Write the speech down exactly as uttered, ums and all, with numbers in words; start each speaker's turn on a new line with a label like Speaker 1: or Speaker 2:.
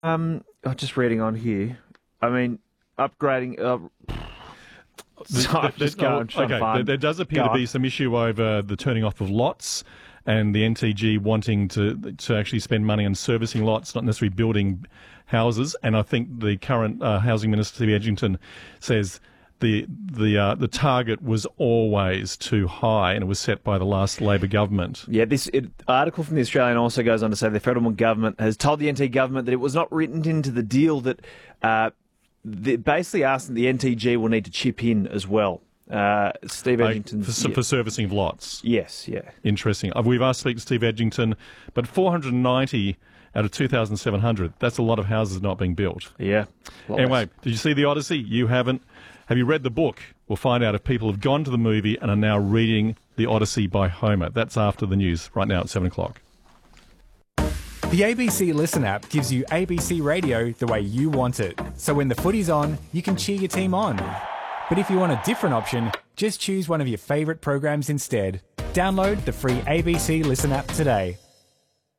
Speaker 1: Um, oh, just reading on here. I mean, upgrading. Uh, so I'm just
Speaker 2: There-
Speaker 1: going, trying to
Speaker 2: okay,
Speaker 1: find-
Speaker 2: there, there does appear
Speaker 1: Go
Speaker 2: to be
Speaker 1: on.
Speaker 2: some issue over the turning off of lots and the N T G wanting to to actually spend money on servicing lots, not necessarily building houses. And I think the current uh, Housing Minister, Steve Edgington, says the the uh, the target was always too high, and it was set by the last Labor government.
Speaker 1: Yeah, this it, article from the Australian also goes on to say the federal government has told the N T government that it was not written into the deal that uh, the, basically asking the N T G will need to chip in as well. Uh, Steve
Speaker 2: Like,
Speaker 1: Edgington.
Speaker 2: for,
Speaker 1: yeah.
Speaker 2: for servicing of lots.
Speaker 1: Yes, yeah.
Speaker 2: Interesting. Uh, We've asked to speak to Steve Edgington, but four hundred ninety out of two thousand seven hundred, that's a lot of houses not being built.
Speaker 1: Yeah. Well,
Speaker 2: Anyway, did you see The Odyssey? You haven't. Have you read the book? We'll find out if people have gone to the movie and are now reading The Odyssey by Homer. That's after the news, right now at seven o'clock.
Speaker 3: The A B C Listen app gives you A B C Radio the way you want it. So when the footy's on, you can cheer your team on. But if you want a different option, just choose one of your favourite programs instead. Download the free A B C Listen app today.